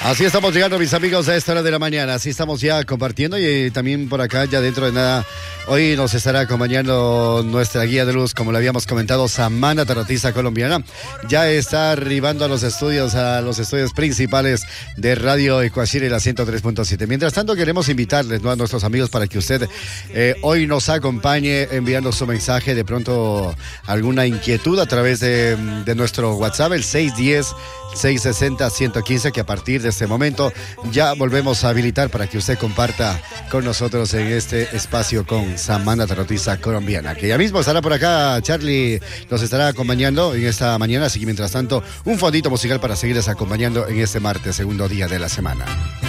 Así estamos llegando, mis amigos, a esta hora de la mañana. Así estamos ya compartiendo y también por acá, ya dentro de nada, hoy nos estará acompañando nuestra guía de luz, como le habíamos comentado, Samana, tarotista colombiana. Ya está arribando a los estudios principales de Radio Ecuachire, la 103.7. Mientras tanto, queremos invitarles, ¿no?, a nuestros amigos para que usted hoy nos acompañe enviando su mensaje, de pronto alguna inquietud a través de nuestro WhatsApp, el 610-660-115, que a partir de este momento ya volvemos a habilitar para que usted comparta con nosotros en este espacio con Samana, tarotista colombiana, que ya mismo estará por acá. Charlie nos estará acompañando en esta mañana, así que mientras tanto, un fondito musical para seguirles acompañando en este martes, segundo día de la semana.